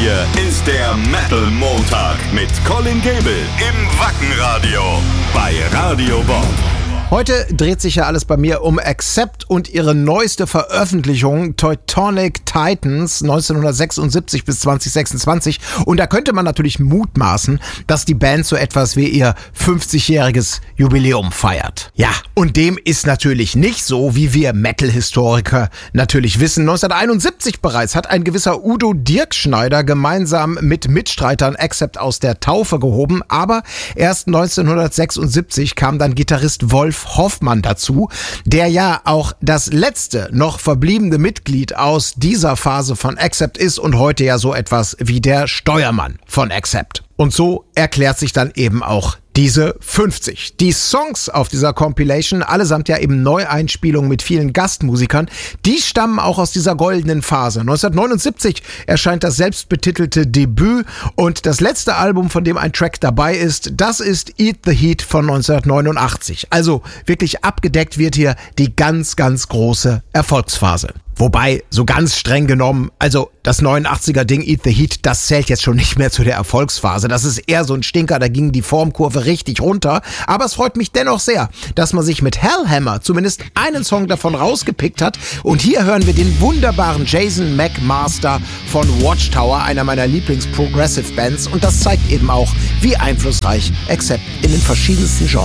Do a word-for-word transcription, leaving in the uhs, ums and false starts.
Hier ist der Metal Montag mit Colin Gable im Wackenradio bei Radio Bob. Heute dreht sich ja alles bei mir um Accept und ihre neueste Veröffentlichung Teutonic Titans neunzehnhundertsechsundsiebzig bis zwanzig sechsundzwanzig. Und da könnte man natürlich mutmaßen, dass die Band so etwas wie ihr fünfzigjähriges Jubiläum feiert. Ja, und dem ist natürlich nicht so, wie wir Metal-Historiker natürlich wissen. neunzehnhunderteinundsiebzig bereits hat ein gewisser Udo Dirkschneider gemeinsam mit Mitstreitern Accept aus der Taufe gehoben. Aber erst neunzehnhundertsechsundsiebzig kam dann Gitarrist Wolf Hoffmann dazu, der ja auch das letzte noch verbliebene Mitglied aus dieser Phase von Accept ist und heute ja so etwas wie der Steuermann von Accept. Und so erklärt sich dann eben auch diese fünfzig. Die Songs auf dieser Compilation, allesamt ja eben Neueinspielungen mit vielen Gastmusikern, die stammen auch aus dieser goldenen Phase. neunzehnhundertneunundsiebzig erscheint das selbstbetitelte Debüt und das letzte Album, von dem ein Track dabei ist, das ist Eat the Heat von neunzehnhundertneunundachtzig. Also wirklich abgedeckt wird hier die ganz, ganz große Erfolgsphase. Wobei, so ganz streng genommen, also das neunundachtziger-Ding Eat the Heat, das zählt jetzt schon nicht mehr zu der Erfolgsphase. Das ist eher so ein Stinker, da ging die Formkurve richtig runter. Aber es freut mich dennoch sehr, dass man sich mit Hellhammer zumindest einen Song davon rausgepickt hat. Und hier hören wir den wunderbaren Jason McMaster von Watchtower, einer meiner Lieblings-Progressive-Bands. Und das zeigt eben auch, wie einflussreich Accept in den verschiedensten Genres